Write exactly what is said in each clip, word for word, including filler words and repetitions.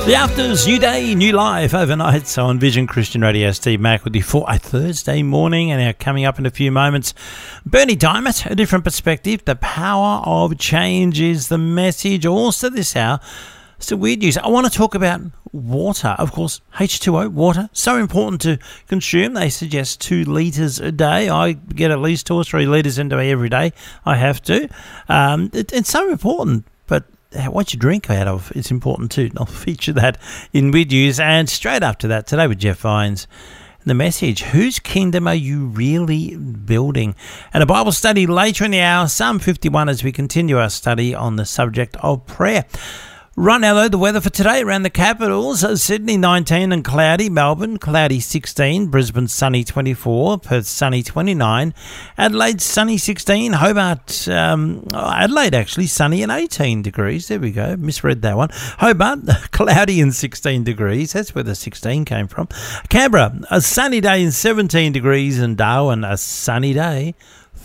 The Afters, new day, new life, overnight. So on Vision Christian Radio, Steve Mack with you for a Thursday morning. And now coming up in a few moments, Bernie Diamond, a different perspective. The power of change is the message. Also this hour, some weird news. I want to talk about water. Of course, H two O, water, so important to consume. They suggest two litres a day. I get at least two or three litres into me every day. I have to. Um, it, it's so important, but what you drink out of is important too. I'll feature that in Weird News. And straight after that, today with Jeff Vines, the message, whose kingdom are you really building? And a Bible study later in the hour, Psalm fifty-one, as we continue our study on the subject of prayer. Right now, though, the weather for today around the capitals, Sydney nineteen and cloudy, Melbourne cloudy sixteen, Brisbane sunny twenty-four, Perth sunny twenty-nine, Adelaide sunny sixteen, Hobart, um, Adelaide actually sunny and eighteen degrees. There we go, misread that one. Hobart cloudy and sixteen degrees. That's where the sixteen came from. Canberra, a sunny day and seventeen degrees, and Darwin, a sunny day,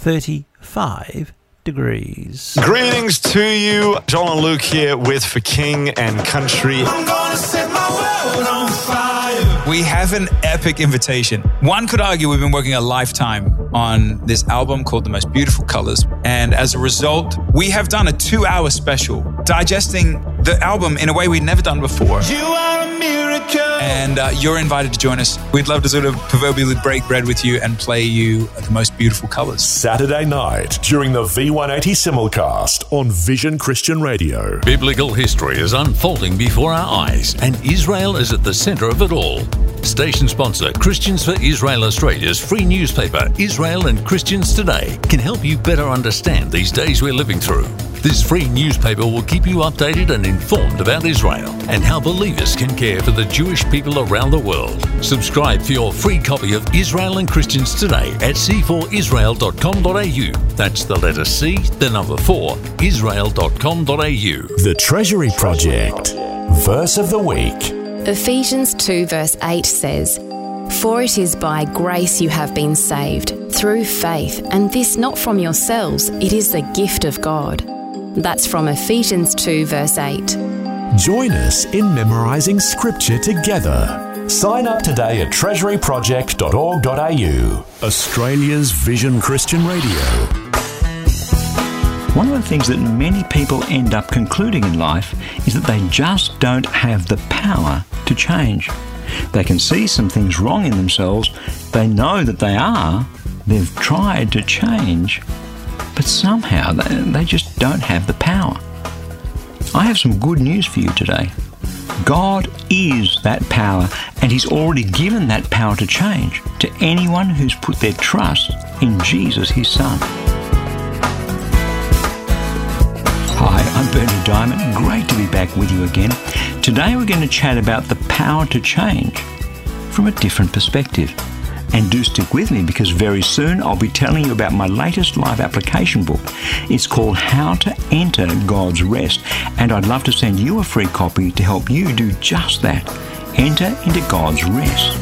thirty-five degrees. Greetings to you. John and Luke here with For King and Country. I'm gonna set my world on fire. We have an epic invitation. One could argue we've been working a lifetime on this album called The Most Beautiful Colors. And as a result, we have done a two-hour special digesting the album in a way we'd never done before. You are a miracle. And uh, you're invited to join us. We'd love to sort of proverbially break bread with you and play you The Most Beautiful Colors. Saturday night during the V one eighty simulcast on Vision Christian Radio. Biblical history is unfolding before our eyes, and Israel is at the centre of it all. Station sponsor Christians for Israel Australia's free newspaper, Israel and Christians Today, can help you better understand these days we're living through. This free newspaper will keep you updated and informed about Israel and how believers can care for the Jewish people around the world. Subscribe for your free copy of Israel and Christians Today at c four israel dot com dot a u. That's the letter C, the number four, israel dot com dot a u. The Treasury Project. Verse of the week. Ephesians two verse eight says, "For it is by grace you have been saved, through faith, and this not from yourselves, it is the gift of God." That's from Ephesians two verse eight. Join us in memorising scripture together. Sign up today at treasury project dot org dot a u. Australia's Vision Christian Radio. One of the things that many people end up concluding in life is that they just don't have the power to change. They can see some things wrong in themselves. They know that they are. They've tried to change, but somehow they, they just don't have the power. I have some good news for you today. God is that power, and He's already given that power to change to anyone who's put their trust in Jesus, His Son. Hi, I'm Bernie Diamond. Great to be back with you again. Today we're going to chat about the power to change from a different perspective. And do stick with me, because very soon I'll be telling you about my latest live application book. It's called How to Enter God's Rest, and I'd love to send you a free copy to help you do just that. Enter into God's rest.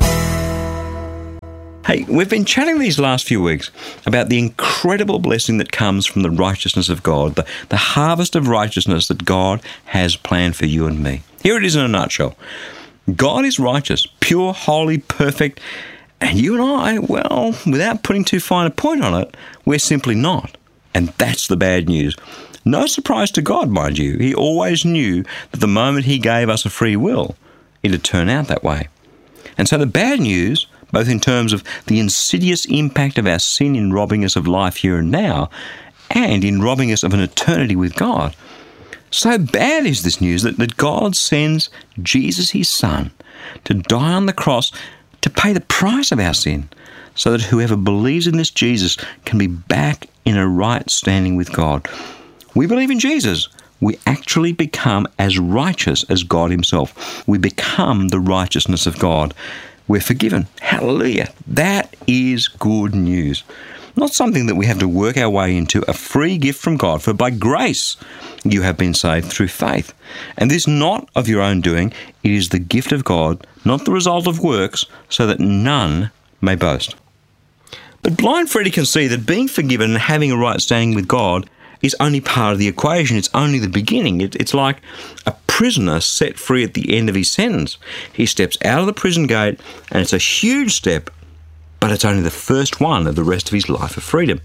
Hey, we've been chatting these last few weeks about the incredible blessing that comes from the righteousness of God, the, the harvest of righteousness that God has planned for you and me. Here it is in a nutshell. God is righteous, pure, holy, perfect, and you and I, well, without putting too fine a point on it, we're simply not. And that's the bad news. No surprise to God, mind you. He always knew that the moment He gave us a free will, it'd turn out that way. And so the bad news, both in terms of the insidious impact of our sin in robbing us of life here and now, and in robbing us of an eternity with God, so bad is this news that, that God sends Jesus, His Son, to die on the cross to pay the price of our sin, so that whoever believes in this Jesus can be back in a right standing with God. We believe in Jesus. We actually become as righteous as God Himself. We become the righteousness of God. We're forgiven. Hallelujah. That is good news. Not something that we have to work our way into, a free gift from God, for by grace you have been saved through faith. And this not of your own doing, it is the gift of God, not the result of works, so that none may boast. But blind Freddie can see that being forgiven and having a right standing with God is only part of the equation. It's only the beginning. It, it's like a prisoner set free at the end of his sentence. He steps out of the prison gate, and it's a huge step, but it's only the first one of the rest of his life of freedom.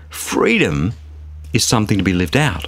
Freedom is something to be lived out.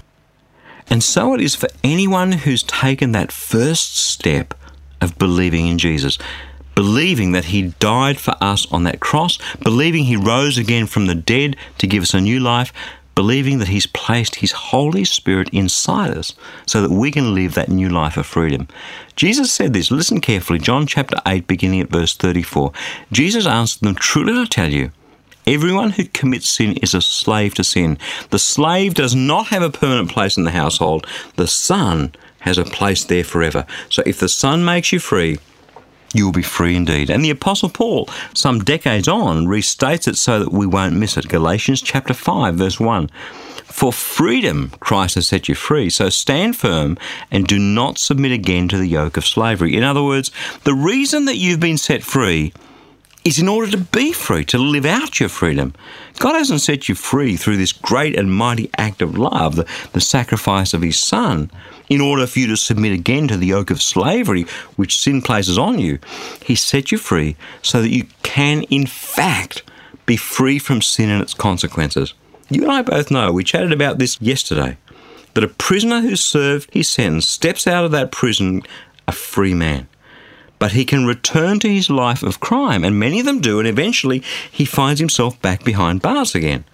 And so it is for anyone who's taken that first step of believing in Jesus, believing that he died for us on that cross, believing he rose again from the dead to give us a new life, believing that he's placed his Holy Spirit inside us so that we can live that new life of freedom. Jesus said this, listen carefully, John chapter eight, beginning at verse thirty-four. Jesus answered them, "Truly I tell you, everyone who commits sin is a slave to sin. The slave does not have a permanent place in the household. The Son has a place there forever. So if the Son makes you free, you will be free indeed." And the Apostle Paul, some decades on, restates it so that we won't miss it. Galatians chapter five, verse one. "For freedom Christ has set you free, so stand firm and do not submit again to the yoke of slavery." In other words, the reason that you've been set free is in order to be free, to live out your freedom. God hasn't set you free through this great and mighty act of love, the, the sacrifice of his Son, in order for you to submit again to the yoke of slavery which sin places on you. He set you free so that you can, in fact, be free from sin and its consequences. You and I both know, we chatted about this yesterday, that a prisoner who served his sentence steps out of that prison a free man. But he can return to his life of crime, and many of them do, and eventually he finds himself back behind bars again.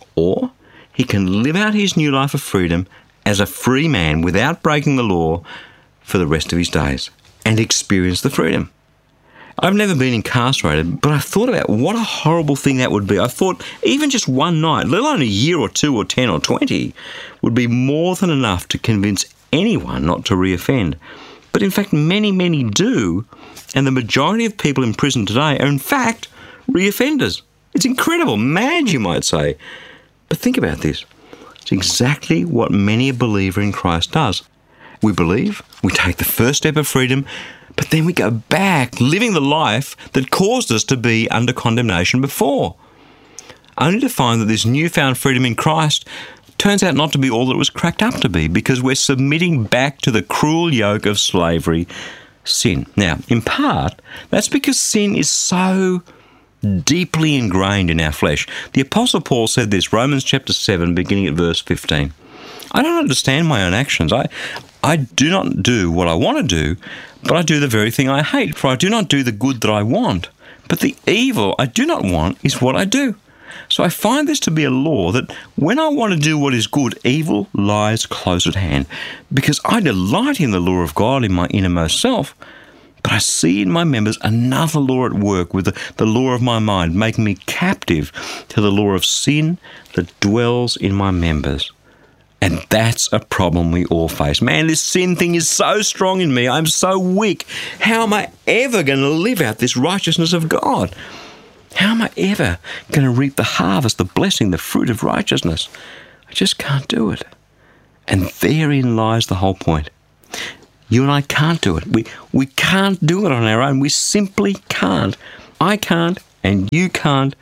Or he can live out his new life of freedom as a free man without breaking the law for the rest of his days and experience the freedom. I've never been incarcerated, but I've thought about what a horrible thing that would be. I thought even just one night, let alone a year or two or ten or twenty, would be more than enough to convince anyone not to reoffend. But in fact, many, many do, and the majority of people in prison today are in fact reoffenders. It's incredible, mad you might say. But think about this. It's exactly what many a believer in Christ does. We believe, we take the first step of freedom, but then we go back living the life that caused us to be under condemnation before, only to find that this newfound freedom in Christ turns out not to be all that it was cracked up to be, because we're submitting back to the cruel yoke of slavery, sin. Now, in part, that's because sin is so deeply ingrained in our flesh. The Apostle Paul said this, Romans chapter seven, beginning at verse fifteen. "I don't understand my own actions. I, I do not do what I want to do, but I do the very thing I hate. For I do not do the good that I want, but the evil I do not want is what I do. So I find this to be a law that when I want to do what is good, evil lies close at hand. Because I delight in the law of God in my innermost self, but I see in my members another law at work with the, the law of my mind, making me captive to the law of sin that dwells in my members." And that's a problem we all face. Man, this sin thing is so strong in me. I'm so weak. How am I ever going to live out this righteousness of God? How am I ever going to reap the harvest, the blessing, the fruit of righteousness? I just can't do it. And therein lies the whole point. You and I can't do it. We, we can't do it on our own. We simply can't. I can't, and you can't.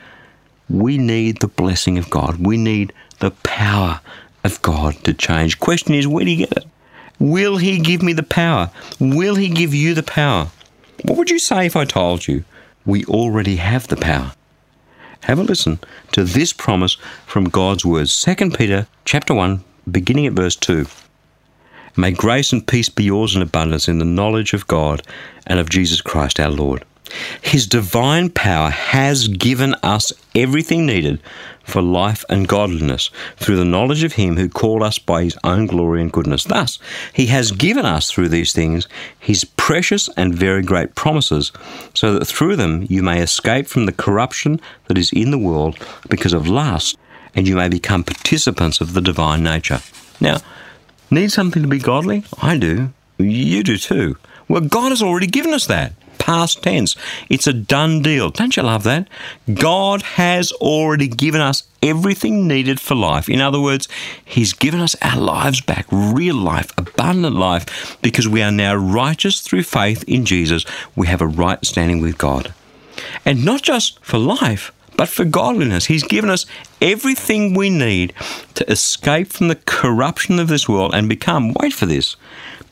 We need the blessing of God. We need the power of God to change. Question is, where do you get it? Will he give me the power? Will he give you the power? What would you say if I told you we already have the power? Have a listen to this promise from God's words. Second Peter chapter one, beginning at verse two. "May grace and peace be yours in abundance in the knowledge of God and of Jesus Christ our Lord. His divine power has given us everything needed for life and godliness through the knowledge of him who called us by his own glory and goodness. Thus, he has given us through these things his precious and very great promises, so that through them you may escape from the corruption that is in the world because of lust, and you may become participants of the divine nature." Now, need something to be godly? I do. You do too. Well, God has already given us that. Past tense. It's a done deal. Don't you love that? God has already given us everything needed for life. In other words, he's given us our lives back, real life, abundant life, because we are now righteous through faith in Jesus. We have a right standing with God. And not just for life, but for godliness. He's given us everything we need to escape from the corruption of this world and become, wait for this,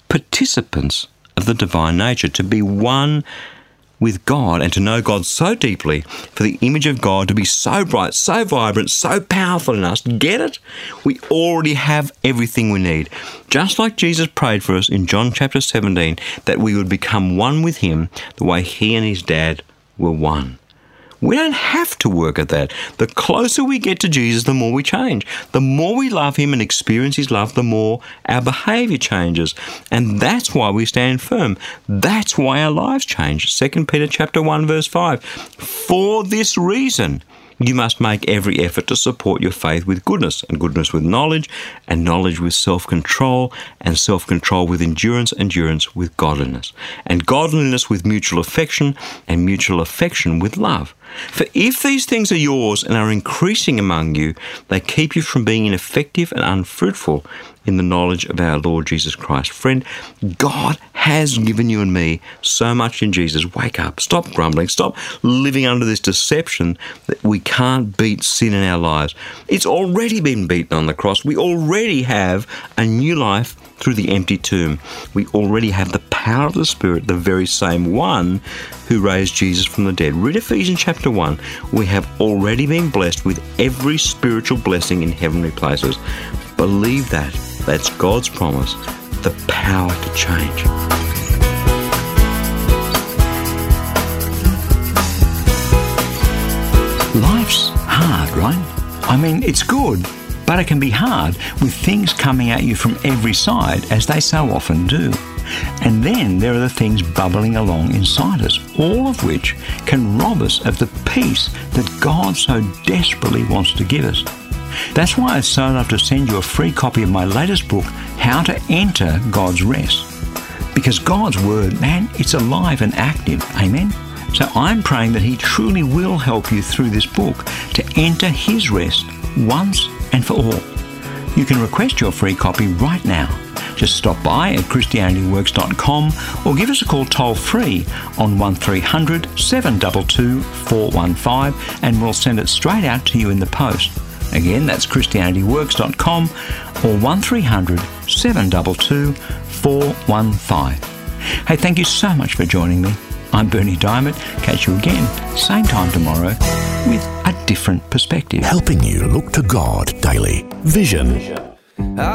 participants of the divine nature, to be one with God and to know God so deeply, for the image of God to be so bright, so vibrant, so powerful in us. Get it? We already have everything we need. Just like Jesus prayed for us in John chapter seventeen, that we would become one with him the way he and his dad were one. We don't have to work at that. The closer we get to Jesus, the more we change. The more we love him and experience his love, the more our behaviour changes. And that's why we stand firm. That's why our lives change. Second Peter chapter one, verse five. For this reason, you must make every effort to support your faith with goodness, and goodness with knowledge, and knowledge with self-control, and self-control with endurance, endurance with godliness, and godliness with mutual affection, and mutual affection with love. For if these things are yours and are increasing among you, they keep you from being ineffective and unfruitful in the knowledge of our Lord Jesus Christ. Friend, God has given you and me so much in Jesus. Wake up. Stop grumbling. Stop living under this deception that we can't beat sin in our lives. It's already been beaten on the cross. We already have a new life through the empty tomb. We already have the power of the Spirit, the very same one who raised Jesus from the dead. Read Ephesians chapter one. We have already been blessed with every spiritual blessing in heavenly places. Believe that. That's God's promise, the power to change. Life's hard, right? I mean, it's good, but it can be hard with things coming at you from every side, as they so often do. And then there are the things bubbling along inside us, all of which can rob us of the peace that God so desperately wants to give us. That's why I'd so love to send you a free copy of my latest book, How to Enter God's Rest. Because God's Word, man, it's alive and active. Amen? So I'm praying that He truly will help you through this book to enter His rest once and for all. You can request your free copy right now. Just stop by at christianity works dot com or give us a call toll free on one three hundred, seven two two, four one five and we'll send it straight out to you in the post. Again, that's christianity works dot com or one three hundred, seven two two, four one five. Hey, thank you so much for joining me. I'm Bernie Diamond. Catch you again, same time tomorrow, with a different perspective. Helping you look to God daily. Vision.